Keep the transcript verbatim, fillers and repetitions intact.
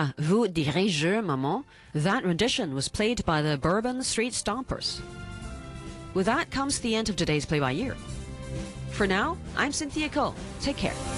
À vous dirai-je, maman, that rendition was played by the Bourbon Street Stompers. With that comes the end of today's Play by Ear. For now, I'm Cynthia Cole. Take care.